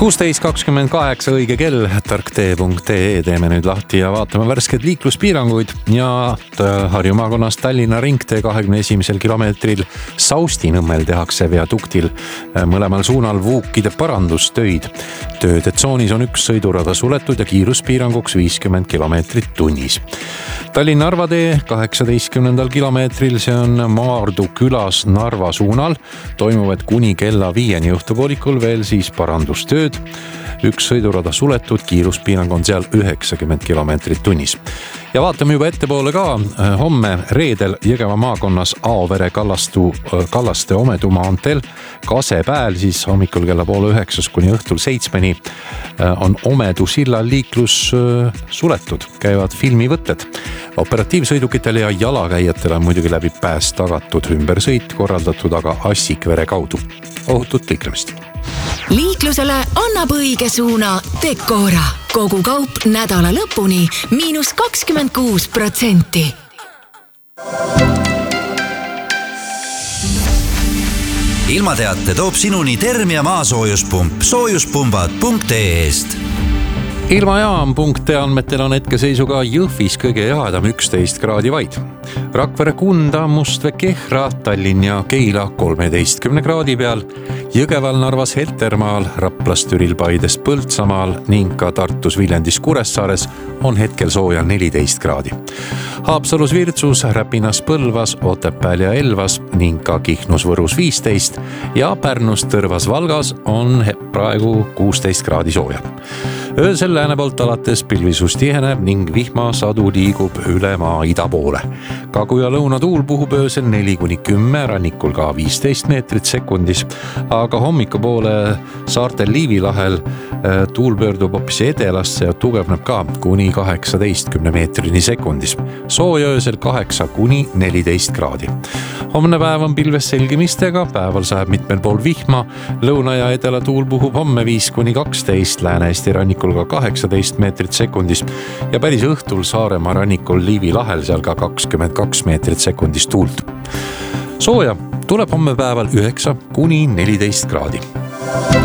16.28 õige kell, tarktee.ee teeme nüüd lahti ja vaatame värsked liikluspiiranguid ja Harju maakonnas Tallinna ringtee 21. kilomeetril Saustinõmmel tehakse viaduktil mõlemal suunal vuukide parandustöid. Tööde tsoonis on üks sõidurada suletud ja kiiruspiiranguks 50 kilomeetrit tunnis. Tallinna-Narva tee 18. kilomeetril, see on Maardu külas Narva suunal, toimuvad kuni kella 5 õhtupoolikul veel siis parandustööd. Üks sõidurada suletud, kiiruspiirang on seal 90 kilomeetrit tunnis. Ja vaatame juba ettepoole ka. Homme reedel Jõgeva maakonnas Aovere Kallaste Omedu maanteel Kasepääl siis hommikul kella 8:30 kuni õhtul 7 on Omedu sillal liiklus suletud. Käivad filmivõtted. Operatiivsõidukitel ja jalakäijatele on muidugi läbi pääs tagatud ümbersõit korraldatud aga Assikvere kaudu. Ohutut liiklemist. Liiklusele annab õige suuna Decora. Kogu kaup nädala lõpuni –26%. Ilmateate toob sinuni Termia maasoojuspump soojuspumbad.ee-st. Ilmajaam.ee andmetel on hetkeseisuga Jõhvis kõige jahedam 11 kraadi vaid. Rakvere, Kunda, Mustvee, Kehra, Tallinn ja Keila 13 kraadi peal. Jõgeval, Narvas, Heltermaal, Raplas, Türil, Paides, Põltsamaal ning ka Tartus, Viljandis, Kuressaares on hetkel sooja 14 kraadi. Haapsalus, Virtsus, Räpinas, Põlvas, Otepääl ja Elvas ning ka Kihnus, Võrus 15 ja Pärnus, Tõrvas, Valgas on praegu 16 kraadi sooja. Öösel lääne poolt alates pilvisus tiheneb ning vihmasadu liigub üle maa ida poole. Kagu- ja lõunatuul puhub öösel 4–10, rannikul ka 15 meetrit sekundis, aga hommikupoole saartel Liivi lahel tuul pöördub hoopis edelasse ja tugevneb ka kuni 18 meetrini sekundis. Sooja öösel 8–14 kraadi. Homne päev on pilves selgimistega, päeval sajab mitmel pool vihma, lõuna ja edela tuul puhub homme 5–12, Lääne-Eesti rannikul ka 18 meetrit sekundis ja päris õhtul Saaremaa rannikul Liivi lahel seal ka 22 meetrit sekundis tuult. Sooja tuleb homme päeval 9–14 kraadi.